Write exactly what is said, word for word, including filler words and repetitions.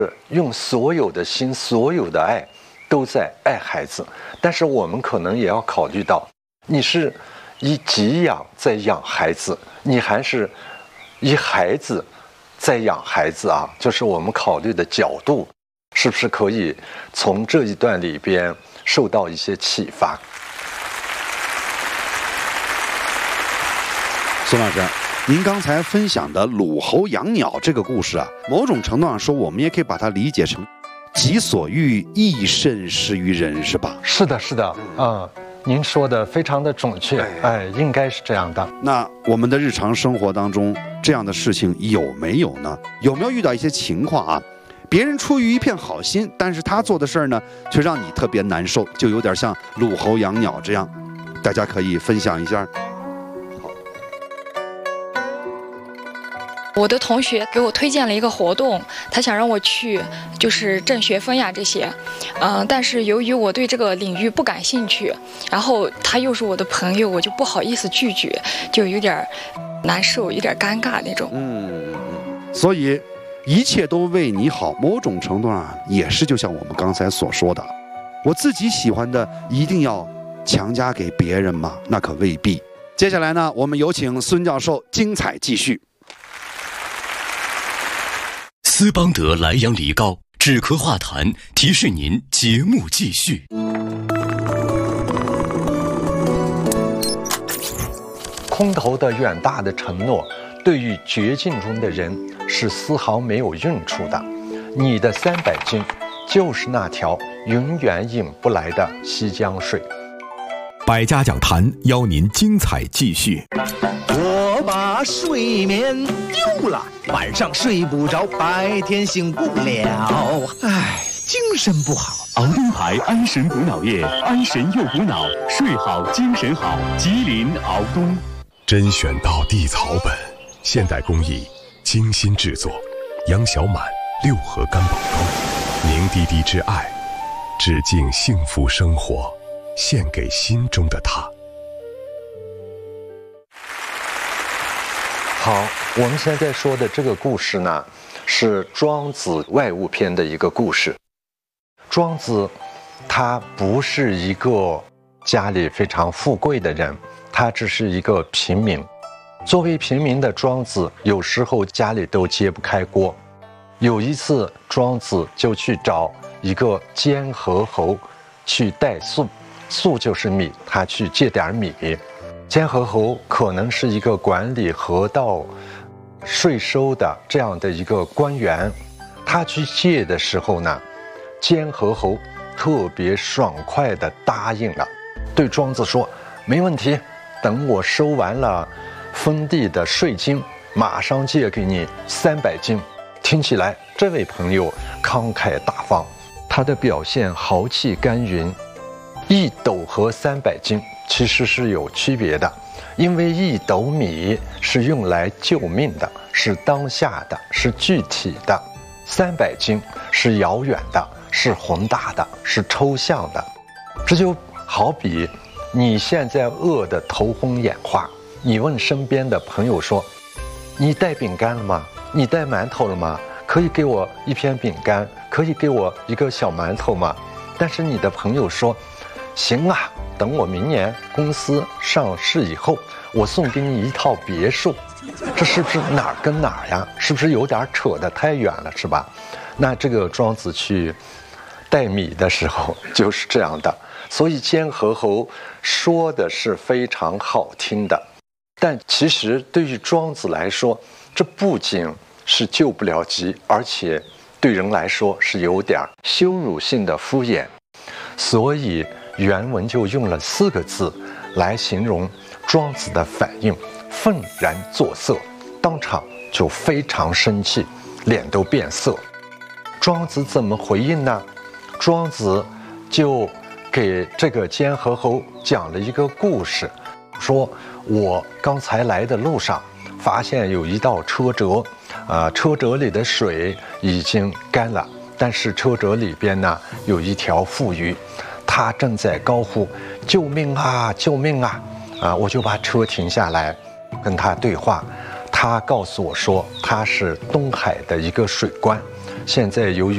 用所有的心、所有的爱，都在爱孩子。但是我们可能也要考虑到，你是以给养在养孩子，你还是以孩子在养孩子啊？就是我们考虑的角度，是不是可以从这一段里边受到一些启发？ 孙老师，您刚才分享的鲁侯养鸟这个故事啊，某种程度上说，我们也可以把它理解成己所欲，亦甚施于人，是吧？ 是的，是的，啊、嗯，您说的非常的准确，哎，应该是这样的。 那我们的日常生活当中，这样的事情有没有呢？有没有遇到一些情况啊？别人出于一片好心，但是他做的事儿呢，却让你特别难受，就有点像鲁侯养鸟这样，大家可以分享一下。 我的同学给我推荐了一个活动，他想让我去，就是挣学分呀这些，嗯、呃，但是由于我对这个领域不感兴趣，然后他又是我的朋友，我就不好意思拒绝，就有点难受，有点尴尬那种。 嗯，所以一切都为你好，某种程度上也是就像我们刚才所说的，我自己喜欢的一定要强加给别人吗？那可未必。接下来呢，我们有请孙教授精彩继续。 斯邦德莱阳梨膏止咳化痰，提示您节目继续。 空头的远大的承诺，对于绝境中的人是丝毫没有用处的。你的三百斤，就是那条永远引不来的西江水。 百家讲坛邀您精彩继续。 我把睡眠丢了，晚上睡不着，白天醒不了，唉，精神不好。 熬灯牌安神补脑液，安神又补脑，睡好精神好。吉林熬东， 甄选到地草本，现代工艺，精心制作，杨小满六合干宝膏，凝滴滴之爱，致敬幸福生活，献给心中的他。 好，我们现在说的这个故事呢，是庄子外物篇的一个故事。庄子他不是一个家里非常富贵的人，他只是一个平民。作为平民的庄子，有时候家里都揭不开锅。有一次，庄子就去找一个监河侯去带粟，粟就是米，他去借点米。监河侯可能是一个管理河道税收的这样的一个官员，他去借的时候呢，监河侯特别爽快地答应了，对庄子说：“没问题，等我收完了封地的税金，马上借给你三百斤。”听起来，这位朋友慷慨大方，他的表现豪气干云。一斗和三百斤其实是有区别的，因为一斗米是用来救命的，是当下的，是具体的；三百斤是遥远的，是宏大的，是抽象的。这就好比你现在饿得头昏眼花，你问身边的朋友说：“你带饼干了吗？你带馒头了吗？可以给我一片饼干，可以给我一个小馒头吗？”但是你的朋友说：“行啊，等我明年公司上市以后，我送给你一套别墅。”这是不是哪儿跟哪儿呀？是不是有点扯得太远了，是吧？那这个庄子去带米的时候就是这样的。所以监河侯说的是非常好听的，但其实对于庄子来说，这不仅是救不了急，而且对人来说是有点羞辱性的敷衍。所以原文就用了四个字来形容庄子的反应：愤然作色，当场就非常生气，脸都变色。庄子怎么回应呢？庄子就给这个监河侯讲了一个故事，说我刚才来的路上发现有一道车辙，啊、呃，车辙里的水已经干了，但是车辙里边呢有一条富鱼，它正在高呼救命啊救命啊！啊，我就把车停下来跟他对话，他告诉我说他是东海的一个水官，现在由于